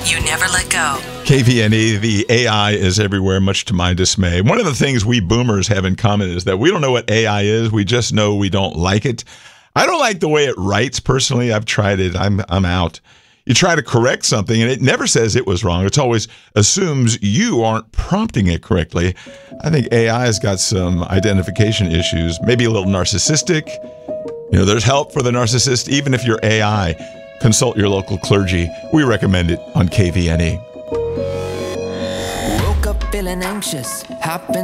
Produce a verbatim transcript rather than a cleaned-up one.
you never let go. K V N E, the A I is everywhere, much to my dismay. One of the things we boomers have in common is that we don't know what A I is. We just know we don't like it. I don't like the way it writes, personally. I've tried it. I'm I'm out. You try to correct something, and it never says it was wrong. It's always assumes you aren't prompting it correctly. I think A I has got some identification issues, maybe a little narcissistic. You know, there's help for the narcissist, even if you're A I. Consult your local clergy. We recommend it on K V N E. Woke up feeling anxious, happened